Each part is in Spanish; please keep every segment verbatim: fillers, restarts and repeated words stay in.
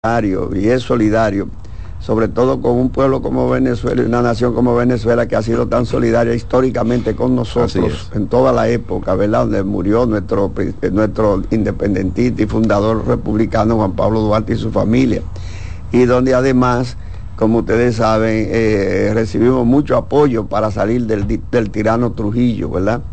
y es solidario, sobre todo con un pueblo como Venezuela y una nación como Venezuela que ha sido tan solidaria históricamente con nosotros en toda la época, ¿verdad? Donde murió nuestro, nuestro independentista y fundador republicano Juan Pablo Duarte y su familia, y donde además, como ustedes saben, eh, recibimos mucho apoyo para salir del, del tirano Trujillo, ¿verdad?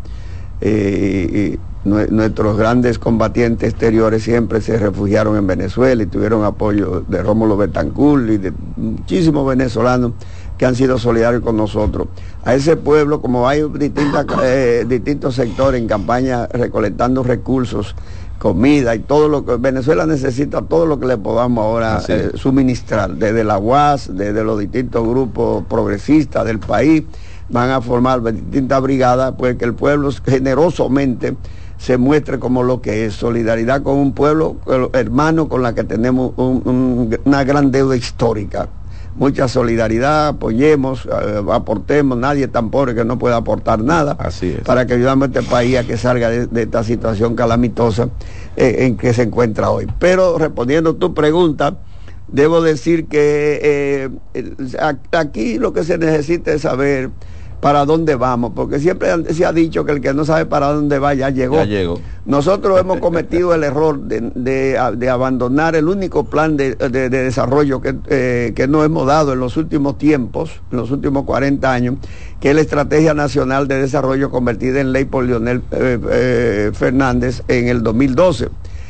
Eh, y, Nuestros grandes combatientes exteriores siempre se refugiaron en Venezuela y tuvieron apoyo de Rómulo Betancourt y de muchísimos venezolanos que han sido solidarios con nosotros. A ese pueblo, como hay distintas, eh, distintos sectores en campaña recolectando recursos, comida y todo lo que Venezuela necesita, todo lo que le podamos ahora eh, suministrar, desde la U A S, desde los distintos grupos progresistas del país, van a formar distintas brigadas, pues que el pueblo generosamente se muestre como lo que es, solidaridad con un pueblo hermano con la que tenemos un, un, una gran deuda histórica. Mucha solidaridad, apoyemos, eh, aportemos, nadie es tan pobre que no pueda aportar nada. Así es. Para que ayudemos a este país a que salga de, de esta situación calamitosa eh, en que se encuentra hoy. Pero respondiendo a tu pregunta, debo decir que eh, aquí lo que se necesita es saber para dónde vamos, porque siempre se ha dicho que el que no sabe para dónde va ya llegó. Ya llegó. Nosotros hemos cometido el error de, de, de abandonar el único plan de, de, de desarrollo que, eh, que nos hemos dado en los últimos tiempos, en los últimos cuarenta años, que es la Estrategia Nacional de Desarrollo convertida en ley por Leonel eh, eh, Fernández en el dos mil doce.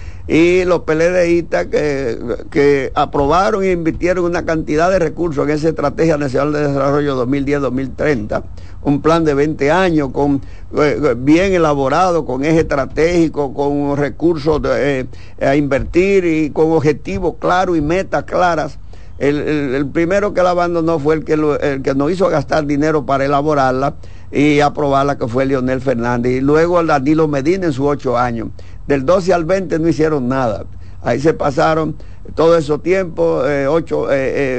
Y los PLDistas que, que aprobaron e invirtieron una cantidad de recursos en esa Estrategia Nacional de Desarrollo dos mil diez a dos mil treinta, un plan de veinte años con eh, bien elaborado, con eje estratégico, con recursos de, eh, a invertir y con objetivos claros y metas claras. El, el, el primero que la abandonó fue el que, lo, el que nos hizo gastar dinero para elaborarla y aprobarla, que fue Leonel Fernández, y luego el Danilo Medina en sus ocho años. Del doce al veinte no hicieron nada. Ahí se pasaron todo esos tiempos, eh, ocho, eh,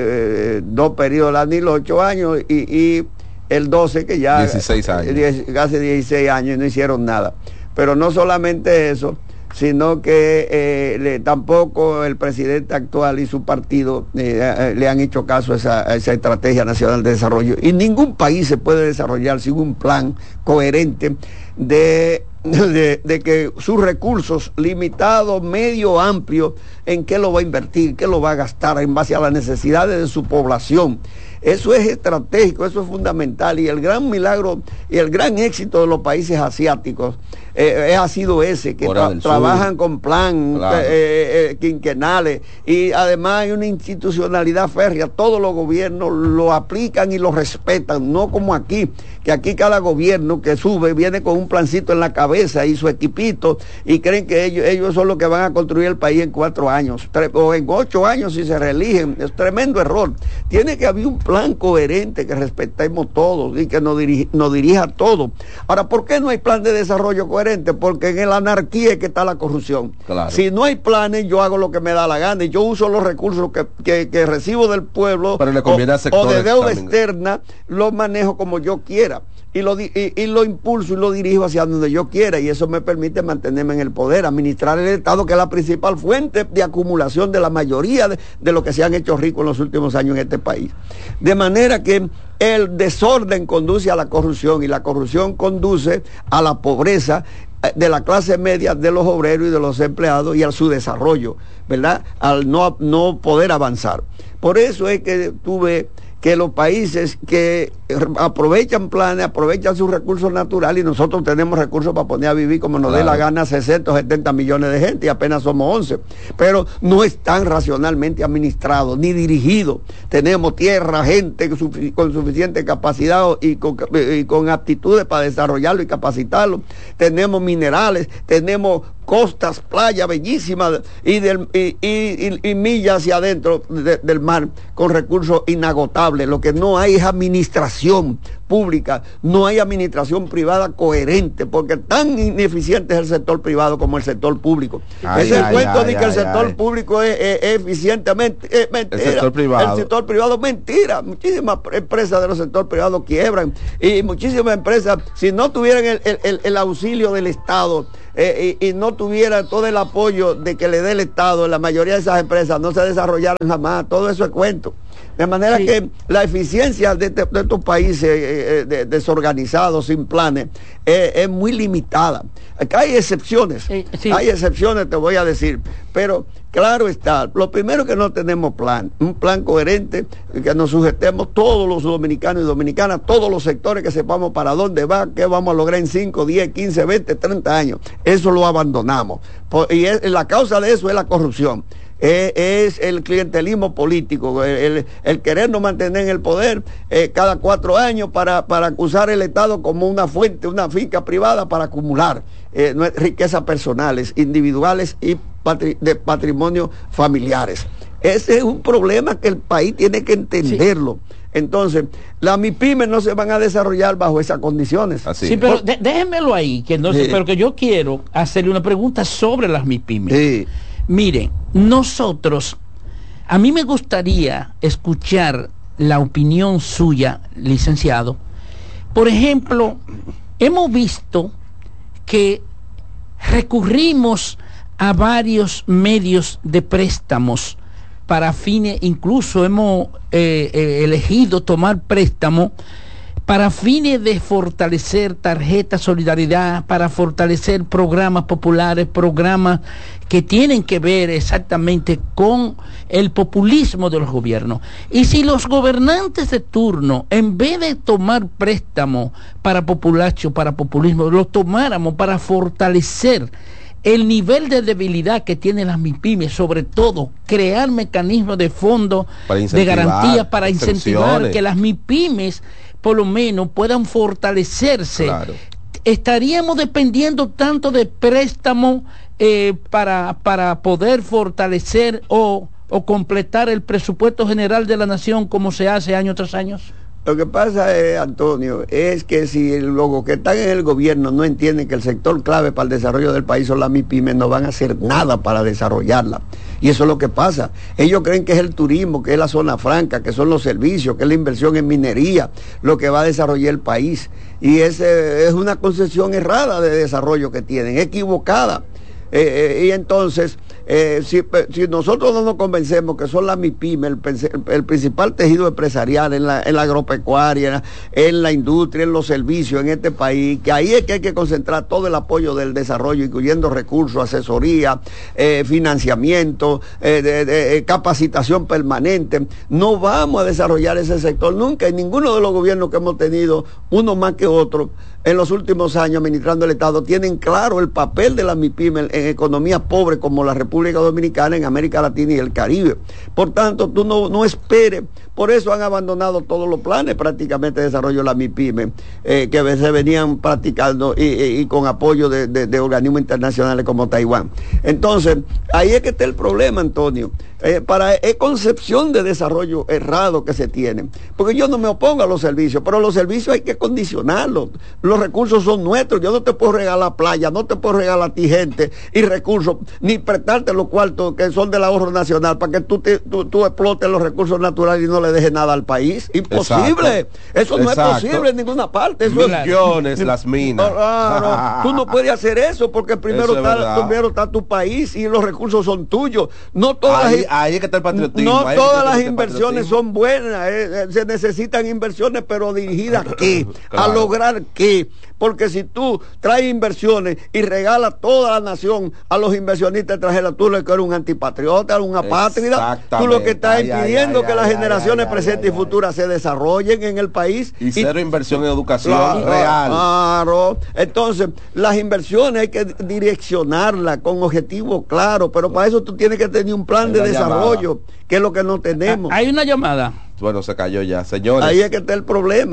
eh, dos periodos, Danilo, ocho años, y, y el doce que ya... dieciséis años. diez, casi dieciséis años y no hicieron nada. Pero no solamente eso, sino que eh, le, tampoco el presidente actual y su partido eh, eh, le han hecho caso a esa, a esa Estrategia Nacional de Desarrollo. Y ningún país se puede desarrollar sin un plan coherente de... De, de que sus recursos limitados, medio, amplios, en qué lo va a invertir, qué lo va a gastar en base a las necesidades de su población. Eso es estratégico, eso es fundamental, y el gran milagro y el gran éxito de los países asiáticos eh, ha sido ese, que tra trabajan con plan, claro. eh, eh, quinquenales, y además hay una institucionalidad férrea. Todos los gobiernos lo aplican y lo respetan, no como aquí, que aquí cada gobierno que sube viene con un plancito en la cabeza y su equipito, y creen que ellos, ellos son los que van a construir el país en cuatro años, o en ocho años si se reeligen. Es tremendo error. Tiene que haber un plan coherente que respetemos todos y que nos, dirige, nos dirija a todo. Ahora, ¿por qué no hay plan de desarrollo coherente? Porque en la anarquía es que está la corrupción. Claro. Si no hay planes, yo hago lo que me da la gana y yo uso los recursos que, que, que recibo del pueblo, pero le conviene o, o de deuda también externa, los manejo como yo quiera. Y lo, y, y lo impulso y lo dirijo hacia donde yo quiera, y eso me permite mantenerme en el poder, administrar el Estado, que es la principal fuente de acumulación de la mayoría de, de lo que se han hecho ricos en los últimos años en este país. De manera que el desorden conduce a la corrupción, y la corrupción conduce a la pobreza de la clase media, de los obreros y de los empleados, y a su desarrollo, ¿verdad? Al no, no poder avanzar. Por eso es que tuve que los países que aprovechan planes, aprovechan sus recursos naturales, y nosotros tenemos recursos para poner a vivir como nos claro. dé la gana sesenta o setenta millones de gente, y apenas somos once, pero no están racionalmente administrados ni dirigidos. Tenemos tierra, gente con suficiente capacidad y con, y con aptitudes para desarrollarlo y capacitarlo. Tenemos minerales, tenemos costas, playas bellísimas y, del, y, y, y, y millas hacia adentro de, del mar con recursos inagotables. Lo que no hay es administración pública, no hay administración privada coherente, porque tan ineficiente es el sector privado como el sector público. Ay, Ese ay, cuento ay, de ay, que ay, el sector ay. público es, es, es eficientemente es mentira. El sector privado. El sector sector privado. Mentira, muchísimas empresas del sector privado quiebran y muchísimas empresas, si no tuvieran el, el, el auxilio del Estado eh, y, y no tuvieran todo el apoyo de que le dé el Estado, la mayoría de esas empresas no se desarrollaran jamás. Todo eso es cuento. De manera sí. que la eficiencia de, de, de estos países eh, de, desorganizados, sin planes, eh, es muy limitada. Acá hay excepciones, sí, sí. hay excepciones, te voy a decir, pero claro está, lo primero que no tenemos plan, un plan coherente, que nos sujetemos todos los dominicanos y dominicanas, todos los sectores, que sepamos para dónde va, qué vamos a lograr en cinco, diez, quince, veinte, treinta años. Eso lo abandonamos. Y es, la causa de eso es la corrupción. Eh, es el clientelismo político, el, el, el querernos mantener en el poder eh, cada cuatro años para, para usar el Estado como una fuente, una finca privada para acumular eh, riquezas personales, individuales y patri de patrimonio familiares. Ese es un problema que el país tiene que entenderlo. Sí. Entonces, las MIPYMES no se van a desarrollar bajo esas condiciones. Así. Sí, pero de, déjenmelo ahí, que no sé, sí. pero que yo quiero hacerle una pregunta sobre las MIPYMES. Sí. Miren, nosotros, a mí me gustaría escuchar la opinión suya, licenciado. Por ejemplo, hemos visto que recurrimos a varios medios de préstamos para fines, incluso hemos eh, eh, elegido tomar préstamo para fines de fortalecer tarjeta solidaridad, para fortalecer programas populares, programas que tienen que ver exactamente con el populismo de los gobiernos. Y si los gobernantes de turno, en vez de tomar préstamo para populacho, para populismo, lo tomáramos para fortalecer el nivel de debilidad que tienen las MIPYMES, sobre todo crear mecanismos de fondo de garantía para incentivar que las MIPYMES por lo menos puedan fortalecerse. Claro. Estaríamos dependiendo tanto de préstamos eh, para, para poder fortalecer o, o completar el presupuesto general de la nación como se hace año tras año. Lo que pasa, eh, Antonio, es que si los que están en el gobierno no entienden que el sector clave para el desarrollo del país son las MIPYMES, no van a hacer nada para desarrollarla. Y eso es lo que pasa. Ellos creen que es el turismo, que es la zona franca, que son los servicios, que es la inversión en minería, lo que va a desarrollar el país. Y ese es una concepción errada de desarrollo que tienen, equivocada. Eh, eh, y entonces, eh, si, si nosotros no nos convencemos que son las MIPYMES el, el principal tejido empresarial en la, en la agropecuaria, en la industria, en los servicios en este país, que ahí es que hay que concentrar todo el apoyo del desarrollo, incluyendo recursos, asesoría, eh, financiamiento, eh, de, de, de capacitación permanente, no vamos a desarrollar ese sector nunca. Y ninguno de los gobiernos que hemos tenido, uno más que otro, en los últimos años administrando el Estado, tienen claro el papel de las MIPYMES en economías pobres como la República Dominicana, en América Latina y el Caribe. Por tanto, tú no, no esperes. Por eso han abandonado todos los planes prácticamente de desarrollo de las MIPYMES, eh, que se venían practicando y, y, y con apoyo de, de, de organismos internacionales como Taiwán. Entonces, ahí es que está el problema, Antonio. Eh, para es concepción de desarrollo errado que se tiene. Porque yo no me opongo a los servicios, pero los servicios hay que condicionarlos. Los recursos son nuestros. Yo no te puedo regalar playa, no te puedo regalar a ti gente y recursos, ni prestarte los cuartos que son del ahorro nacional para que tú, te, tú, tú explotes los recursos naturales y no le dejes nada al país. Imposible. Exacto. Eso no Exacto. es posible en ninguna parte. Eso Millones es, las minas. No, no, tú no puedes hacer eso porque primero está, primero está tu país y los recursos son tuyos. No todas ahí, ahí es que está el patriotismo. No ahí todas las inversiones son buenas. Eh, se necesitan inversiones, pero dirigidas ¿a qué? Claro. ¿A lograr qué? Porque si tú traes inversiones y regalas toda la nación a los inversionistas extranjeros, tú le eres un antipatriota, un apátrida. Tú lo que estás ay, impidiendo ay, ay, que ay, las ay, generaciones ay, presentes ay, y futuras ay. se desarrollen en el país. Y, y cero inversión en educación claro, real. Claro. Entonces, las inversiones hay que direccionarlas con objetivos claros, pero para eso tú tienes que tener un plan de desarrollo, llamada. que es lo que no tenemos. Hay una llamada. Bueno, se cayó ya, señores. Ahí es que está el problema.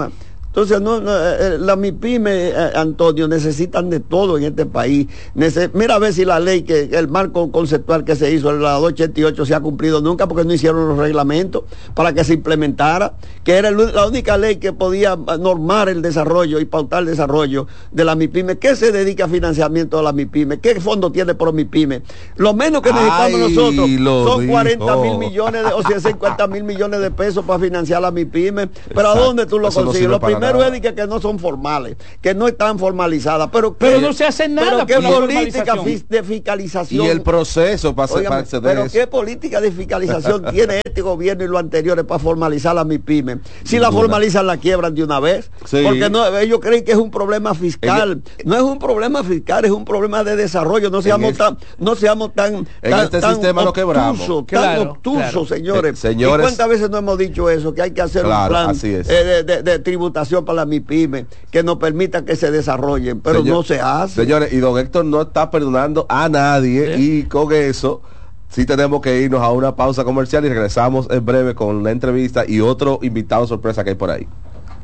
Entonces, no, no, eh, las MIPYME, eh, Antonio, necesitan de todo en este país. Nece Mira a ver si la ley, que el marco conceptual que se hizo, la doscientos ochenta y ocho, se ha cumplido nunca, porque no hicieron los reglamentos para que se implementara, que era el, la única ley que podía normar el desarrollo y pautar el desarrollo de la MIPYME. ¿Qué se dedica a financiamiento de la MIPYME? ¿Qué fondo tiene por MIPYME? Lo menos que necesitamos Ay, nosotros son dijo. cuarenta mil millones de, o sea, cincuenta mil millones de pesos para financiar la MIPYME. Pero Exacto. ¿a dónde tú lo Eso consigues? No lo primero es que, que no son formales, que no están formalizadas, pero que, pero no se hace nada. Pero qué política de fiscalización y el proceso para, Óigame, para acceder pero eso. qué política de fiscalización tiene este gobierno y los anteriores para formalizar la MIPYME. Si la formalizan, la quiebran de una vez, sí. porque no, ellos creen que es un problema fiscal. Ella, no es un problema fiscal, es un problema de desarrollo. No seamos este, tan, no seamos tan, en tan, este tan sistema obtuso, lo quebramos. Tan claro, obtuso, claro. señores. Eh, señores. ¿Y cuántas veces no hemos dicho eso? Que hay que hacer claro, un plan eh, de, de, de tributación para la MIPYME que nos permita que se desarrollen, pero Señor, no se hace. Señores, y don Héctor no está perdonando a nadie, ¿Eh? y con eso sí tenemos que irnos a una pausa comercial y regresamos en breve con la entrevista y otro invitado sorpresa que hay por ahí.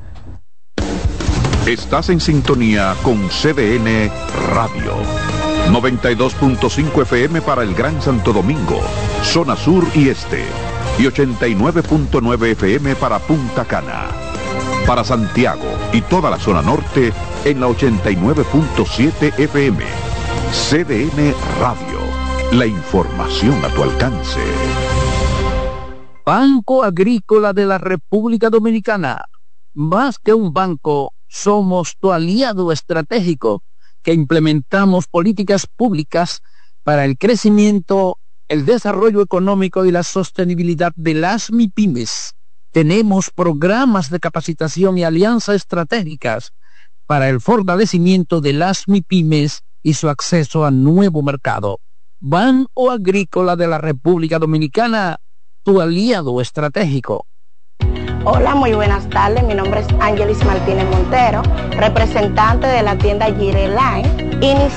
Estás en sintonía con C D N Radio. noventa y dos punto cinco F M para el Gran Santo Domingo, zona sur y este, y ochenta y nueve punto nueve F M para Punta Cana. Para Santiago y toda la zona norte en la ochenta y nueve punto siete F M. C D N Radio, la información a tu alcance. Banco Agrícola de la República Dominicana. Más que un banco, somos tu aliado estratégico, que implementamos políticas públicas para el crecimiento, el desarrollo económico y la sostenibilidad de las MIPYMES. Tenemos programas de capacitación y alianzas estratégicas para el fortalecimiento de las MIPYMES y su acceso a nuevo mercado. Banco Agrícola de la República Dominicana, tu aliado estratégico. Hola, muy buenas tardes. Mi nombre es Ángelis Martínez Montero, representante de la tienda Gire Line.